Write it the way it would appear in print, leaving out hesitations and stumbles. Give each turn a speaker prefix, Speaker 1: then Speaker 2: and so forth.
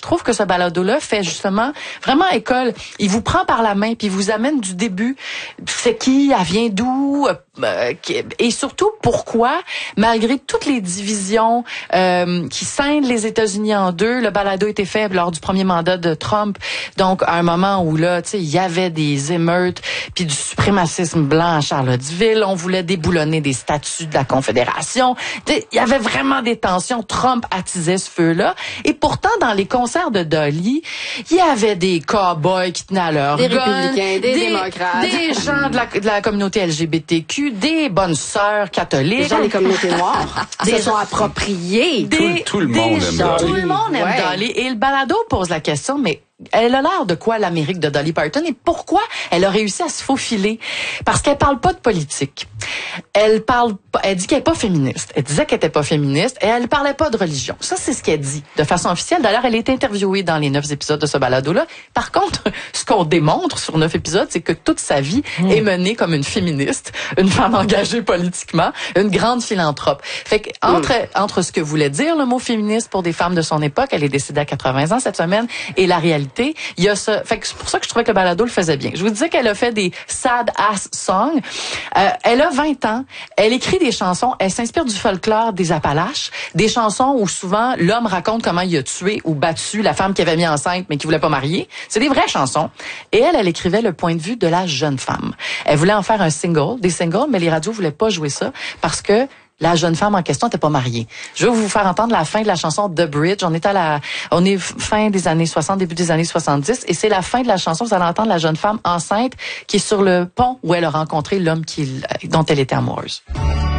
Speaker 1: trouve que ce balado-là fait justement vraiment école. Il vous prend par la main puis il vous amène du début. C'est qui, elle vient d'où, et surtout pourquoi, malgré toutes les divisions qui scindent les États-Unis en deux, le balado était fait lors du premier mandat de Trump. Donc, à un moment où là, tu sais, il y avait des émeutes puis du suprémacisme blanc à Charlottesville. On voulait déboulonner des statues de la Confédération. Tu sais, il y avait vraiment des tensions. Trump attisait ce feu-là. Et pourtant, dans les concerts de Dolly, il y avait des cow-boys qui tenaient à leur
Speaker 2: des
Speaker 1: gun,
Speaker 2: républicains, des démocrates,
Speaker 1: des gens de la communauté LGBTQ, des bonnes sœurs catholiques,
Speaker 2: des gens des communautés noires,
Speaker 1: des
Speaker 2: se sont appropriés.
Speaker 3: Tout le monde aime Dolly.
Speaker 1: Tout le monde aime Dolly. Et le balado pose la question, mais elle a l'air de quoi, l'Amérique de Dolly Parton, et pourquoi elle a réussi à se faufiler? Parce qu'elle parle pas de politique. Elle dit qu'elle est pas féministe. Elle disait qu'elle était pas féministe et elle parlait pas de religion. Ça, c'est ce qu'elle dit de façon officielle. D'ailleurs, elle est interviewée dans les 9 épisodes de ce balado-là. Par contre, ce qu'on démontre sur 9 épisodes, c'est que toute sa vie est menée comme une féministe, une femme engagée politiquement, une grande philanthrope. Fait que entre ce que voulait dire le mot féministe pour des femmes de son époque, elle est décédée à 80 ans cette semaine, et la réalité, il y a ça. Fait que c'est pour ça que je trouvais que le balado le faisait bien. Je vous disais qu'elle a fait des sad ass songs. Elle a 20 ans. Elle écrit des chansons. Elle s'inspire du folklore des Appalaches. Des chansons où souvent l'homme raconte comment il a tué ou battu la femme qu'il avait mis enceinte mais qui voulait pas marier. C'est des vraies chansons. Et elle écrivait le point de vue de la jeune femme. Elle voulait en faire des singles, mais les radios voulaient pas jouer ça parce que la jeune femme en question n'était pas mariée. Je vais vous faire entendre la fin de la chanson The Bridge. On est fin des années 60, début des années 70, et c'est la fin de la chanson. Vous allez entendre la jeune femme enceinte qui est sur le pont où elle a rencontré l'homme dont elle était amoureuse.